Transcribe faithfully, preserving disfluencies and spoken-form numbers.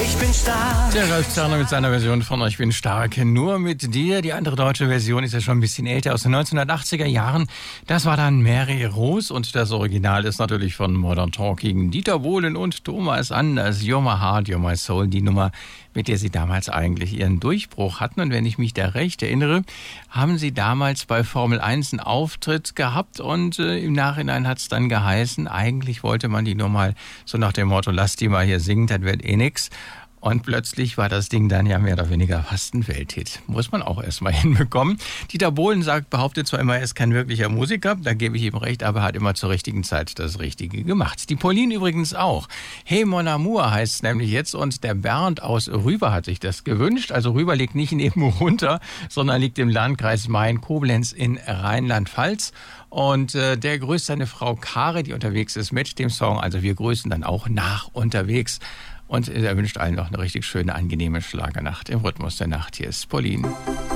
ich bin stark. Der Ralf Zahner mit seiner Version von Ich bin stark, nur mit dir. Die andere deutsche Version ist ja schon ein bisschen älter, aus den neunzehnhundertachtziger Jahren. Das war dann Mary Rose und das Original ist natürlich von Modern Talking. Dieter Bohlen und Thomas Anders, You're My Heart, You're My Soul, die Nummer, mit der sie damals eigentlich ihren Durchbruch hatten. Und wenn ich mich da recht erinnere, haben sie damals bei Formel eins einen Auftritt gehabt und äh, im Nachhinein hat es dann geheißen, eigentlich wollte man die nur mal so nach dem Motto, lass die mal hier singen, das wird eh nix. Und plötzlich war das Ding dann ja mehr oder weniger fast ein Welthit. Muss man auch erstmal hinbekommen. Dieter Bohlen sagt, behauptet zwar immer, er ist kein wirklicher Musiker, da gebe ich ihm recht, aber hat immer zur richtigen Zeit das Richtige gemacht. Die Pauline übrigens auch. Hey Mon Amour heißt es nämlich jetzt und der Bernd aus Rüber hat sich das gewünscht. Also Rüber liegt nicht neben runter, sondern liegt im Landkreis Main-Koblenz in Rheinland-Pfalz. Und äh, der grüßt seine Frau Kare, die unterwegs ist mit dem Song. Also wir grüßen dann auch nach unterwegs. Und er wünscht allen noch eine richtig schöne, angenehme Schlagernacht im Rhythmus der Nacht. Hier ist Pauline.